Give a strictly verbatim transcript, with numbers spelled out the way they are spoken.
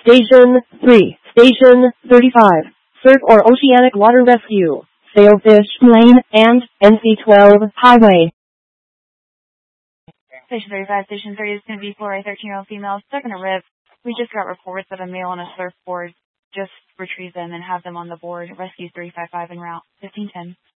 Station three, Station thirty-five, Surf or Oceanic Water Rescue, Sailfish Lane, and N C twelve Highway. Station thirty-five, Station thirty is going to be for a thirteen-year-old female stuck in a river. We just got reports of a male on a surfboard. Just retrieve them and have them on the board. Rescue three five five en route. fifteen ten.